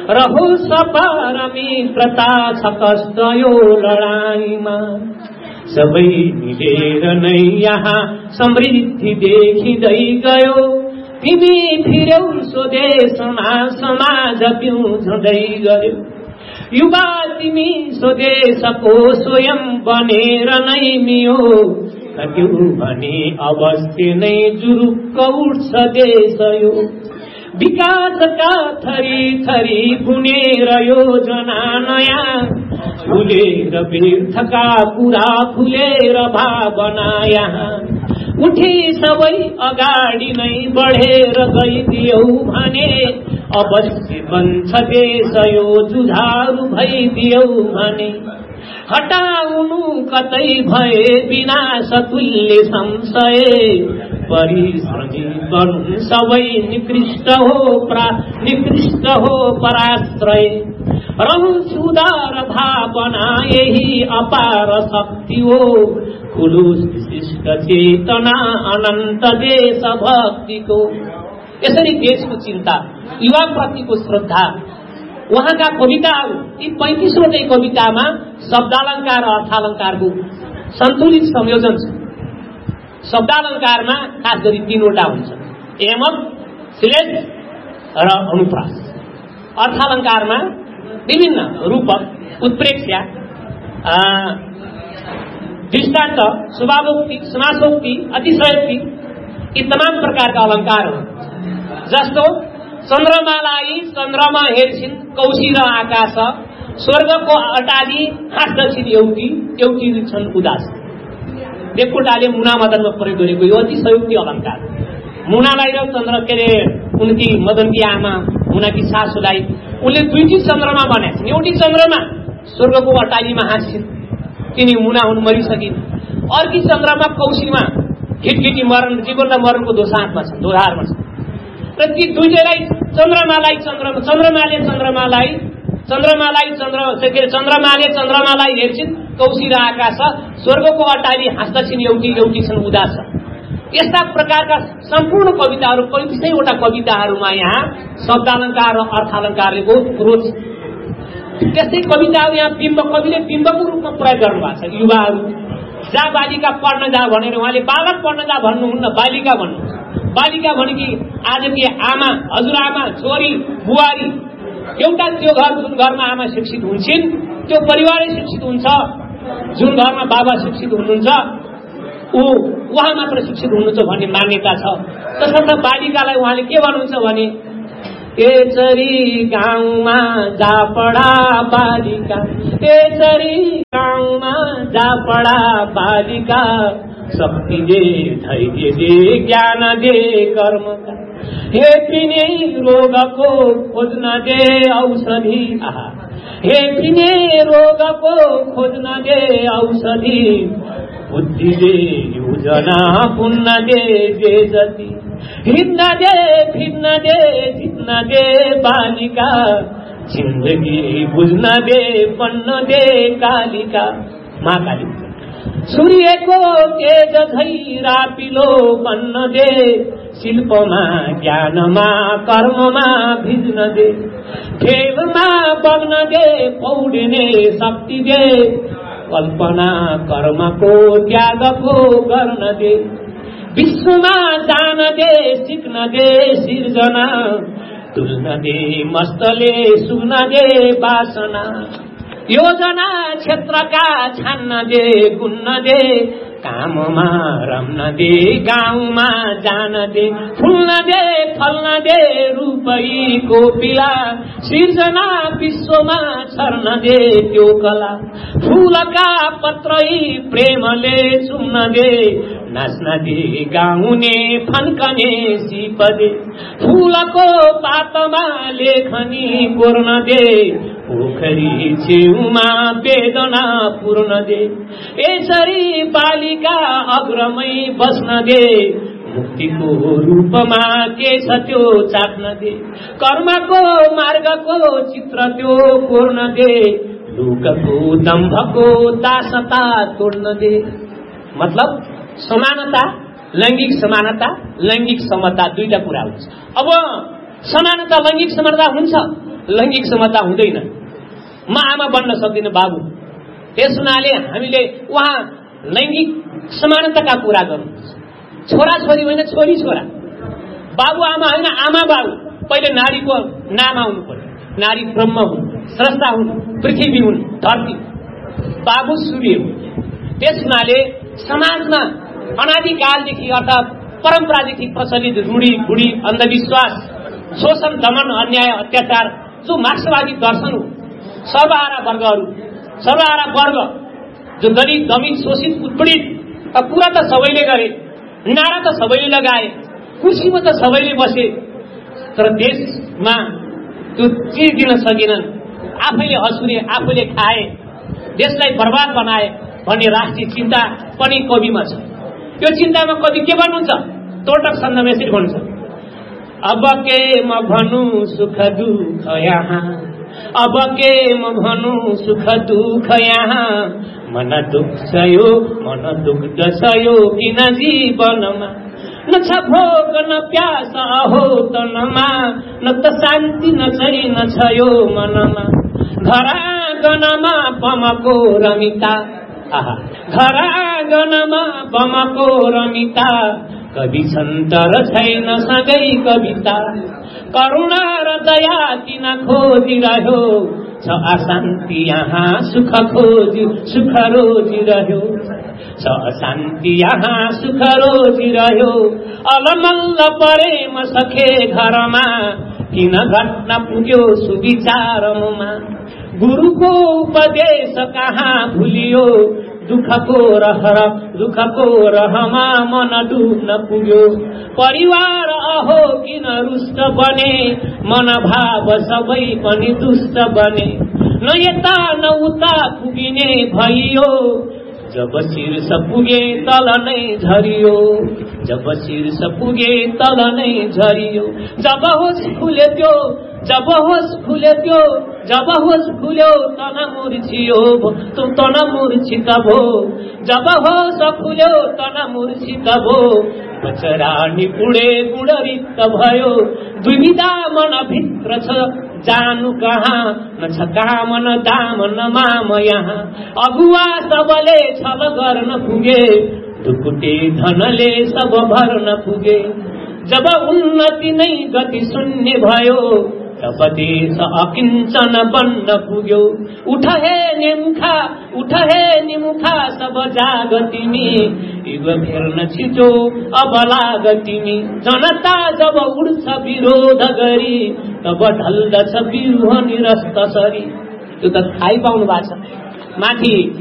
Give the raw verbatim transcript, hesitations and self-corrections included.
रहो सपार मित्रता छ कष्ट यो लडाईँमा सबै मिलेर नै यहाँ समृद्धि देखिँदै गयो तिमी फिर्यौ स्वदेशमा समाज पिउँझदै गयो युवा तिमी स्वदेशको स्वयं बनेर नै मियो सक्यौ भने अवश्य नै जुरुक्क उठ्छ देश यो विकासका थरी थरी बुनेर योजना नयाँ फुलेर व्यर्थका कुरा फुलेर भावना यहाँ उठे सबै अगाडि नै बढेर गइदियौ भने अवश्य बन्छ देश यो जुझारु भइदियौ भने हटाउनु कतै भए विनाश तुल्य संशय परिश्रमी बनु सबै निकृष्ट हो प्रा निकृष्ट हो पराश्रय रहु सुधार भावना यही अपार शक्ति हो खुलुस विशिष्ट चेतना अनन्त देश भक्तिको। यसरी देशको चिन्ता युवाप्रतिको श्रद्धा उहाँका कविताहरू यी पैंतीसवटै कवितामा शब्दालंकार र अर्थालंकारको सन्तुलित संयोजन छ। शब्दालंकारमा खास गरी तीनवटा हुन्छ एमक श्लेष र अनुप्रास। अर्थालंकारमा विभिन्न रूपक उत्प्रेक्षा दृष्टान्त शुभावोक्ति समासोक्ति अतिशयोक्ति यी तमाम प्रकारका अलंकारहरू जस्तो चन्द्रमालाई चन्द्रमा हेर्छिन् कौशी र आकाश स्वर्गको अटाली हाँस्दछिन् एउटी एउटी छन् उदास। देवकोटाले मुना मदनमा प्रयोग गरेको यो अतिशयोक्ति अलंकार मुनालाई र चन्द्र के अरे उनकी मदनकी आमा मुनाकी सासूलाई उनले दुईटी चन्द्रमा बनाएछन्। एउटी चन्द्रमा स्वर्गको अटालीमा हाँस्छिन् तिनी मुना हुन् मरिसकिन्। अर्की चन्द्रमा कौशीमा घिटघिटी मरण जीवन र मरणको दोसाँतमा छन् दोधारमा छन् र ती दुईजनालाई चन्द्रमालाई चन्द्रमा चन्द्रमाले चन्द्रमालाई चन्द्रमालाई चन्द्र के अरे चन्द्रमाले चन्द्रमालाई हेर्छिन् कौशी र आकाश स्वर्गको अटाली हाँस्दछिन् एउटी एउटी छन् उदास। यस्ता प्रकारका सम्पूर्ण कविताहरू पैंतीसैवटा कविताहरूमा यहाँ शब्दालंकार र अर्थालंकारले बहुत क्रोध छ। त्यस्तै कविताहरू यहाँ बिम्ब कविले बिम्बको रूपमा प्रयोग गर्नुभएको छ। युवाहरू जा बालिका पढ्न जा भनेर उहाँले बालक पढ्न जा भन्नुहुन्न बालिका भन्नुहुन्छ। बालिका भनेकी आजकी आमा हजुरआमा छोरी बुहारी एउटा त्यो घर जुन घरमा आमा शिक्षित हुन्छन् त्यो परिवारै शिक्षित हुन्छ। जुन घरमा बाबा शिक्षित हुनुहुन्छ ऊ उहाँ मात्र शिक्षित हुनुहुन्छ भन्ने मान्यता छ। तसर्थ बालिकालाई उहाँले के भन्नुहुन्छ भने यसरी गाउँमा जा पढा बालिका यसरी गाउँमा जा पढा बालिका शक्ति दे धैर्य दे ज्ञान दे कर्म हे पिने रोगको खोज्न दे औषधि आहा हे पिने रोगको खोज्न दे औषधि बुद्धि दे योजना पुण्य दे जे जति हिँड्न दे फिर्न दे जित्न दे बालिका जिन्दगी बुझ्न दे बन्न दे कालिका माँ कालिका सूर्यको तेज झै रापिलो बन्न दे शिल्पमा ज्ञानमा कर्ममा भिज्न दे खेलमा बग्न दे पौडिने शक्ति दे कल्पना कर्मको त्यागको गर्न दे विश्वमा जान दे सिक्न दे सिर्जना तुल्न दे मस्तले सुन्न दे वासना योजना क्षेत्रका छान्न दे गुन्न दे काममा रम्न दे गाउँमा जान दे फुल्न दे फल्न दे रूपैको पिला सिर्जना विश्वमा छर्न दे त्यो कला फूलका पत्रै प्रेमले चुम्न दे नाच्न दे गाउने फन्कने सिप दे फूलको पातमा लेखनी कोर्न दे पोखरी छेउमा वेदना पूर्ण दे यसरी बालिका अग्रमै बस्न दे मुक्तिको रूपमा के छ त्यो चाट्न दे कर्मको मार्गको चित्र त्यो कोर्न दे लोकको दम्भको दासता तोड्न दे। मतलब समानता लैंगिक समानता लैंगिक समता दुईटा कुरा हुन्छ। अब समानता लैंगिक समानता हुन्छ लैङ्गिक समता हुँदैन, म आमा बन्न सक्दिनँ बाबु। त्यस हुनाले हामीले उहाँ लैङ्गिक समानताका कुरा गर्नुहुन्छ। छोरा छोरी होइन, छोरी छोरा, बाबु आमा होइन, आमा बाबु। पहिले नारीको नाम आउनु पर्यो। नारी ब्रह्म हुन्, स्रष्टा हुन्, पृथ्वी हुन्, धरती, बाबु सूर्य हुन्। त्यस हुनाले समाजमा अनादिकालदेखि अर्थात् परम्परादेखि प्रचलित रूढी बुढी अन्धविश्वास, शोषण, दमन, अन्याय, अत्याचार जो मार्क्सवादी दर्शन हो, सर्वहारा वर्गहरू, सर्वहारा वर्ग जो दलित, दमित, शोषित, उत्पीडित, कुरा त सबैले गरे, नारा त सबैले लगाए, कुर्सीमा त सबैले बसे, तर देशमा त्यो चिज दिन सकेनन्। आफैले असुरे, आफैले खाए, देशलाई बर्बाद बनाए भन्ने राष्ट्रिय चिन्ता पनि कविमा छ। त्यो चिन्तामा कवि के भन्नुहुन्छ? तोटक छन्दमा यसरी भन्छ, अब के म भनु सुख दुःख यहाँ, अब के म भनु सुख दुःख यहाँ, मन दुख्छ यो मन दुख्दछ यो किन जीवनमा, न छ भोक न प्यास अहो तनमा, न त शान्ति न छैन छ यो मनमा, घर आँगनमा बमको रमिता, घर आँगनमा बमको रमिता, कवि सन्तर छैन सँगै कविता, करुणा र दया किन खोजिरह्यो, छ अशान्ति यहाँ सुख खोजी सुख रोजिरह्यो, छ अशान्ति यहाँ सुख रोजिरह्यो, अलमल्ल परेम सखे घरमा, किन घटना पुग्यो सुविचारमा, गुरुको उपदेश कहाँ भुलियो, दुःखको रहर दुःखको रहमा मन डुब्न पुग्यो, परिवार अहो किन रुष्ट बने, मन भाव सबै पनि दुष्ट बने, न यता न उता पुगिने भइयो, जब शीर्ष पुगे तल नै झरियो, जब शीर्ष पुगे तल नै झरियो, जब होस खुल्यो त्यो जब होस खुल्यो त्यो जब होस खुल्यो तन मूर्छियो तु तन मूर्छित भो, जब होस खुल्यो तन मूर्छित भो, बचरानी पुडे गुणरित भयो, दुविधा मन भित्र छ जानु कहाँ, न छ काम न दाम न माम यहाँ, अगुवा सबले छल गर्न पुगे, ढुकुटे धनले सब भर्न पुगे, जब उन्नति नै गति शून्य भयो, तब देश अकिञ्चन बन्न पुग्यो, उठ हे निमुखा उठ हे निमुखा सब जाग तिमी, युग फेर्न छिटो अब लाग तिमी, जनता जब उड्छ विरोध गरी, तब ढल्दछ बिरुह निरस्त सरी। त्यो त थाहै पाउनु भएको छ। माथि